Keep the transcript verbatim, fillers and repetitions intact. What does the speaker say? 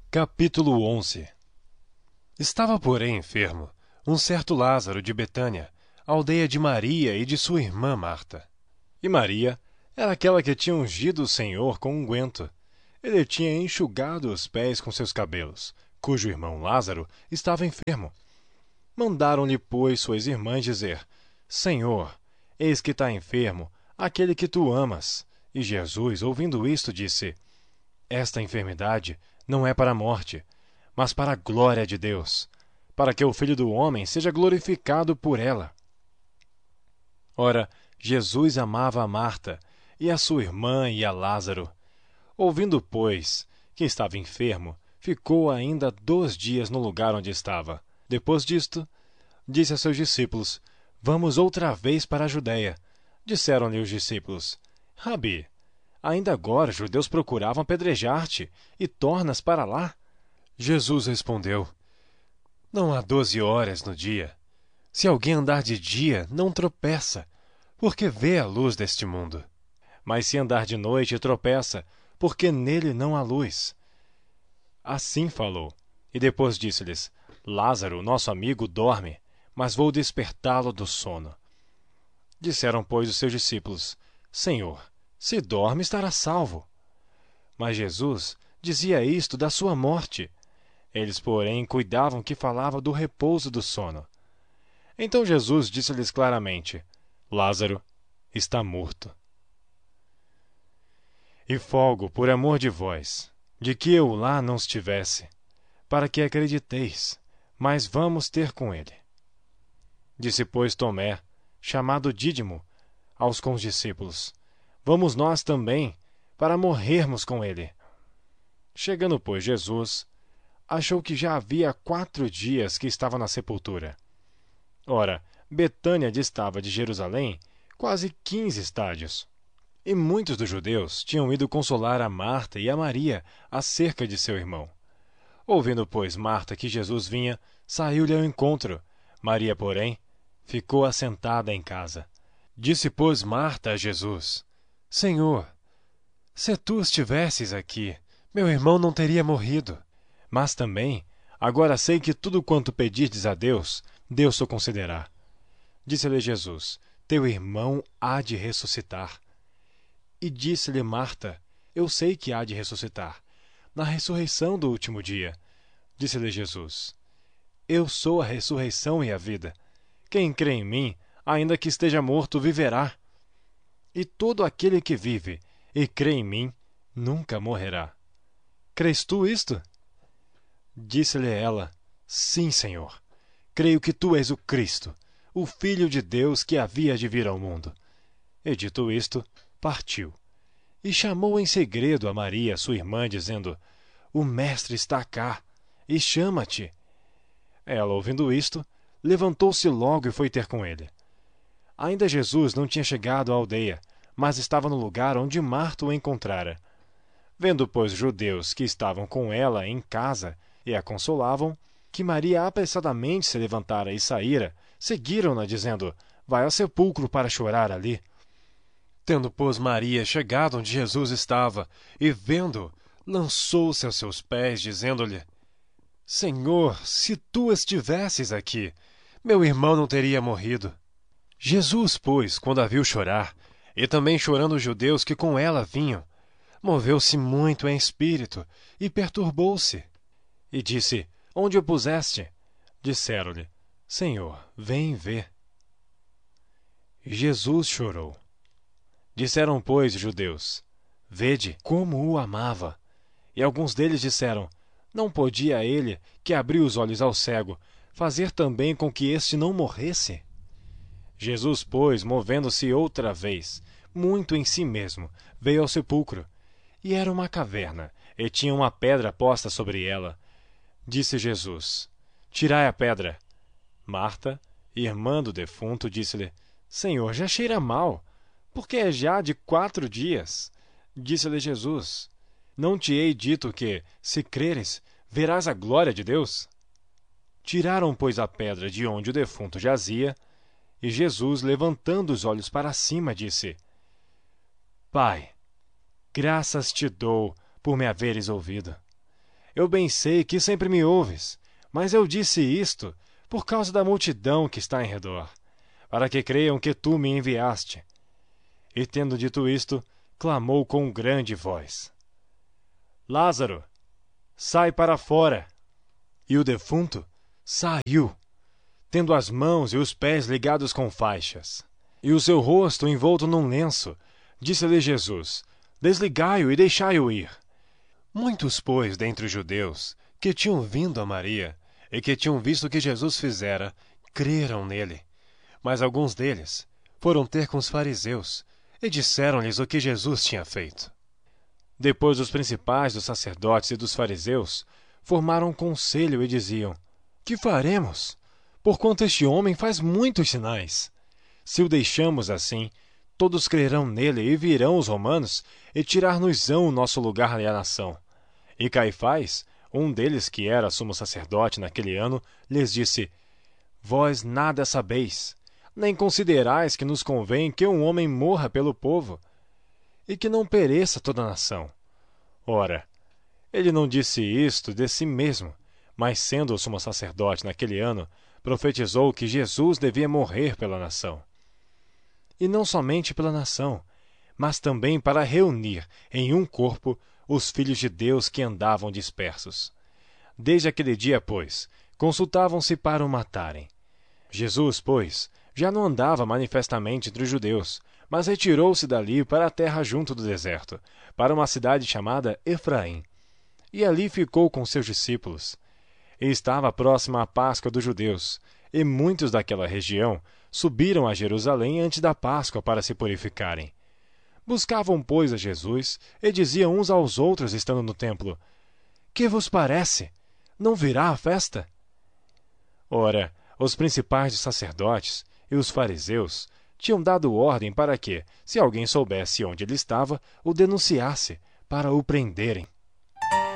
Capítulo onze. Estava, porém, enfermo um certo Lázaro de Betânia, aldeia de Maria e de sua irmã Marta. E Maria era aquela que tinha ungido o Senhor com unguento. Ele tinha enxugado os pés com seus cabelos, cujo irmão Lázaro estava enfermo. Mandaram-lhe, pois, suas irmãs dizer: Senhor, eis que está enfermo aquele que tu amas. E Jesus, ouvindo isto, disse: Esta enfermidade não é para a morte, mas para a glória de Deus, para que o Filho do Homem seja glorificado por ela. Ora, Jesus amava a Marta, e a sua irmã e a Lázaro. Ouvindo, pois, que estava enfermo, ficou ainda dois dias no lugar onde estava. Depois disto, disse a seus discípulos: Vamos outra vez para a Judéia. Disseram-lhe os discípulos: Rabi, ainda agora os judeus procuravam apedrejar-te, e tornas para lá? Jesus respondeu: Não há doze horas no dia. Se alguém andar de dia, não tropeça, porque vê a luz deste mundo. Mas se andar de noite, tropeça, porque nele não há luz. Assim falou, e depois disse-lhes: Lázaro, nosso amigo, dorme, mas vou despertá-lo do sono. Disseram, pois, os seus discípulos: Senhor, se dorme, estará salvo. Mas Jesus dizia isto da sua morte. Eles, porém, cuidavam que falava do repouso do sono. Então Jesus disse-lhes claramente: Lázaro está morto. E folgo por amor de vós, de que eu lá não estivesse, para que acrediteis, mas vamos ter com ele. Disse, pois, Tomé, chamado Dídimo, aos condiscípulos: Vamos nós também, para morrermos com ele. Chegando, pois, Jesus, achou que já havia quatro dias que estava na sepultura. Ora, Betânia distava de Jerusalém quase quinze estádios. E muitos dos judeus tinham ido consolar a Marta e a Maria acerca de seu irmão. Ouvindo, pois, Marta que Jesus vinha, saiu-lhe ao encontro. Maria, porém, ficou assentada em casa. Disse, pois, Marta a Jesus: Senhor, se tu estivesses aqui, meu irmão não teria morrido. Mas também, agora sei que tudo quanto pedirdes a Deus, Deus o concederá. Disse-lhe Jesus: Teu irmão há de ressuscitar. E disse-lhe Marta: Eu sei que há de ressuscitar, na ressurreição do último dia. Disse-lhe Jesus: Eu sou a ressurreição e a vida. Quem crê em mim, ainda que esteja morto, viverá. E todo aquele que vive e crê em mim, nunca morrerá. Crês tu isto? Disse-lhe ela: Sim, Senhor. Creio que tu és o Cristo, o Filho de Deus que havia de vir ao mundo. E dito isto, partiu. E chamou em segredo a Maria, sua irmã, dizendo: O Mestre está cá, e chama-te. Ela, ouvindo isto, levantou-se logo e foi ter com ele. Ainda Jesus não tinha chegado à aldeia, mas estava no lugar onde Marta o encontrara. Vendo, pois, os judeus que estavam com ela em casa e a consolavam, que Maria apressadamente se levantara e saíra, seguiram-na, dizendo: Vai ao sepulcro para chorar ali. Tendo, pois, Maria chegado onde Jesus estava, e vendo, lançou-se aos seus pés, dizendo-lhe: Senhor, se tu estivesses aqui, meu irmão não teria morrido. Jesus, pois, quando a viu chorar, e também chorando os judeus que com ela vinham, moveu-se muito em espírito, e perturbou-se. E disse: Onde o puseste? Disseram-lhe: Senhor, vem ver. Jesus chorou. Disseram, pois, os judeus: Vede como o amava. E alguns deles disseram: Não podia ele, que abriu os olhos ao cego, fazer também com que este não morresse? Jesus, pois, movendo-se outra vez, muito em si mesmo, veio ao sepulcro. E era uma caverna, e tinha uma pedra posta sobre ela. Disse Jesus: Tirai a pedra. Marta, irmã do defunto, disse-lhe: Senhor, já cheira mal, porque é já de quatro dias. Disse-lhe Jesus: Não te hei dito que, se creres, verás a glória de Deus? Tiraram, pois, a pedra de onde o defunto jazia, e Jesus, levantando os olhos para cima, disse: Pai, graças te dou por me haveres ouvido. Eu bem sei que sempre me ouves, mas eu disse isto por causa da multidão que está em redor, para que creiam que tu me enviaste. E tendo dito isto, clamou com grande voz: Lázaro, sai para fora! E o defunto saiu, tendo as mãos e os pés ligados com faixas, e o seu rosto envolto num lenço. Disse-lhe Jesus: Desligai-o e deixai-o ir. Muitos, pois, dentre os judeus, que tinham vindo a Maria, e que tinham visto o que Jesus fizera, creram nele. Mas alguns deles foram ter com os fariseus, e disseram-lhes o que Jesus tinha feito. Depois os principais dos sacerdotes e dos fariseus formaram um conselho e diziam: Que faremos? Porquanto este homem faz muitos sinais. Se o deixamos assim, todos crerão nele e virão os romanos e tirar-nos-ão o nosso lugar e a nação. E Caifás, um deles que era sumo sacerdote naquele ano, lhes disse: Vós nada sabeis, nem considerais que nos convém que um homem morra pelo povo, e que não pereça toda a nação. Ora, ele não disse isto de si mesmo, mas sendo o sumo sacerdote naquele ano, profetizou que Jesus devia morrer pela nação. E não somente pela nação, mas também para reunir em um corpo os filhos de Deus que andavam dispersos. Desde aquele dia, pois, consultavam-se para o matarem. Jesus, pois, já não andava manifestamente entre os judeus, mas retirou-se dali para a terra junto do deserto, para uma cidade chamada Efraim. E ali ficou com seus discípulos. E estava próxima a Páscoa dos judeus, e muitos daquela região subiram a Jerusalém antes da Páscoa para se purificarem. Buscavam, pois, a Jesus, e diziam uns aos outros, estando no templo: Que vos parece? Não virá a festa? Ora, os principais dos sacerdotes e os fariseus tinham dado ordem para que, se alguém soubesse onde ele estava, o denunciasse, para o prenderem.